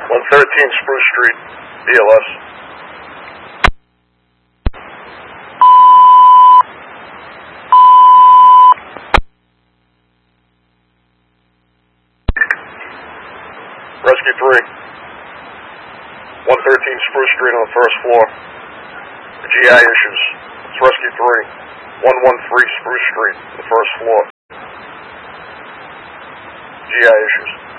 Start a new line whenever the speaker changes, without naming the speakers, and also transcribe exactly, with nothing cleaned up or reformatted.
one thirteen Spruce Street, B L S. Rescue three. one thirteen Spruce Street on the first floor. G I issues. It's Rescue three. one thirteen Spruce Street, the first floor. G I issues.